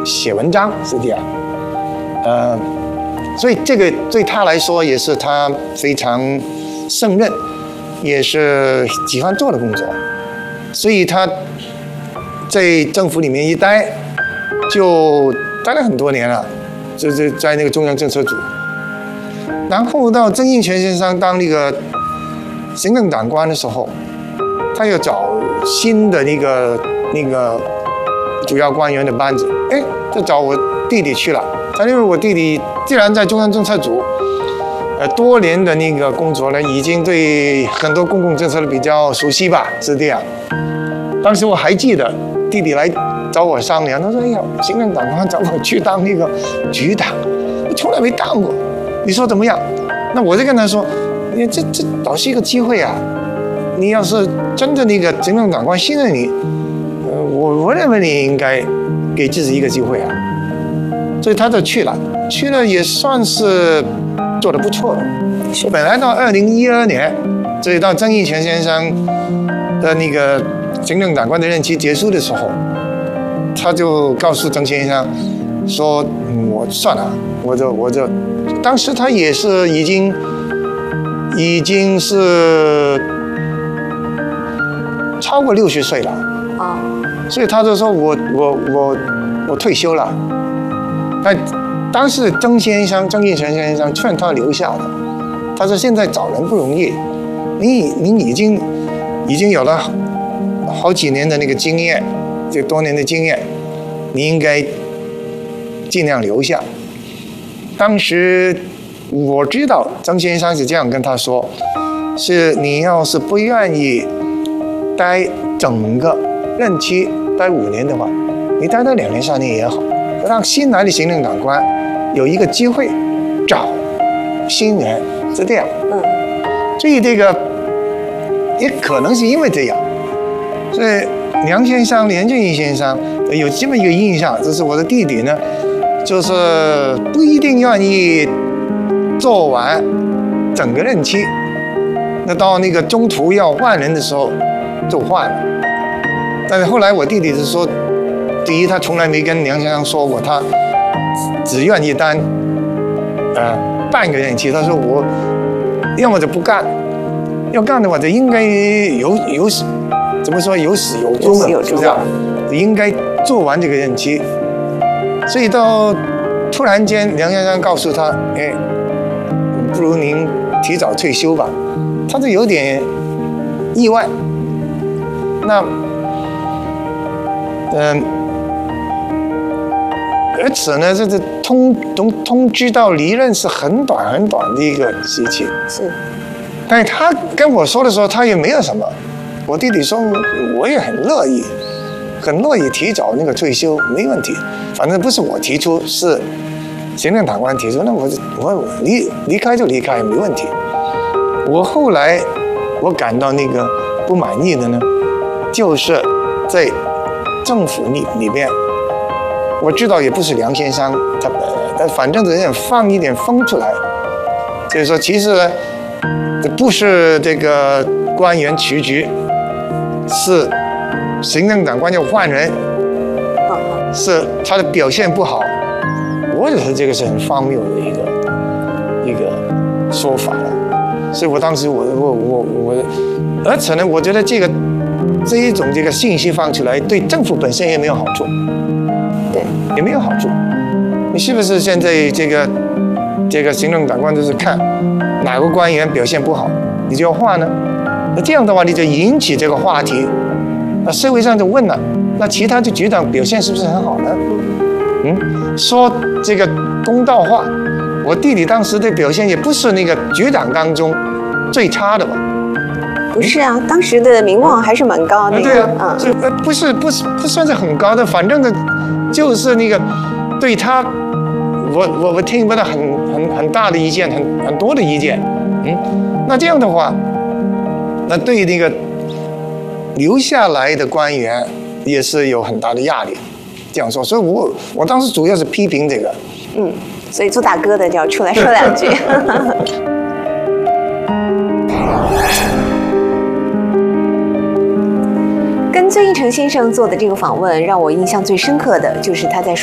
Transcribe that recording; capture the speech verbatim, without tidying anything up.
写文章，是这样。呃，所以这个对他来说也是他非常胜任，也是喜欢做的工作，所以他在政府里面一待，就待了很多年了，就是在那个中央政策组。然后到曾荫权先生当那个行政长官的时候，他又找新的那个那个主要官员的班子，哎，就找我弟弟去了。他因为我弟弟既然在中央政策组，呃，多年的那个工作呢，已经对很多公共政策比较熟悉吧，是这样。当时我还记得弟弟来找我商量，他说：“哎呀，行政长官找我去当那个局长，我从来没当过，你说怎么样？”那我就跟他说：“你这这倒是一个机会啊！你要是真的那个行政长官信任你，呃，我我认为你应该给自己一个机会啊。”所以他就去了，去了也算是做得不错的。是本来到二零一二年，所以到曾荫权先生的那个行政长官的任期结束的时候，他就告诉曾先生说：“我算了，我就我就。”当时他也是已经已经是超过六十岁了啊，所以他就说我我我我退休了。但当时曾先生曾荫权先生劝他留下的，他说现在找人不容易，你你已经已经有了好几年的那个经验，这多年的经验，你应该尽量留下。当时我知道曾先生是这样跟他说，是你要是不愿意待整个任期待五年的话，你待到两年三年也好，让新来的行政长官有一个机会找新人，是这样。嗯，所以这个也可能是因为这样，所以梁先生、连俊义先生有这么一个印象，就是我的弟弟呢，就是不一定愿意做完整个任期，那到那个中途要换人的时候就换了。但是后来我弟弟是说，第一他从来没跟梁先生说过他只愿意当呃半个任期，他说我要么就不干，要干的话就应该有有怎么说有始有终的，是这样，应该做完这个任期。所以到突然间梁先生告诉他，哎，不如您提早退休吧，他就有点意外。那嗯、呃，而且呢，这个通通通知到离任是很短很短的一个时期。是，但是他跟我说的时候，他也没有什么。我弟弟说，我也很乐意，很乐意提早那个退休，没问题。反正不是我提出，是行政长官提出，那我我离离开就离开，没问题。我后来我感到那个不满意的呢，就是在政府里里边，我知道也不是梁先生他本人，但反正人家放一点风出来，就是说其实呢，不是这个官员辞职，是行政长官要换人，是他的表现不好。我觉得这个是很荒谬的一个一个说法了，所以我当时我我我我，而且呢，我觉得这个这一种这个信息放出来，对政府本身也没有好处，对，也没有好处。你是不是现在这个这个行政长官就是看哪个官员表现不好，你就要换呢？那这样的话，你就引起这个话题，那社会上就问了，那其他的局长表现是不是很好呢？嗯，说这个公道话，我弟弟当时的表现也不是那个局长当中最差的吧？ 不是啊，当时的名望还是蛮高的。 对啊，这呃不是不是不算是很高的，反正呢，就是那个对他，我我我听不到很很很大的意见，很很多的意见。嗯，那这样的话，那对那个留下来的官员也是有很大的压力。这样说，所以我我当时主要是批评这个。 嗯，所以做大哥的就要出来说两句。跟孙一成先生做的这个访问，让我印象最深刻的就是他在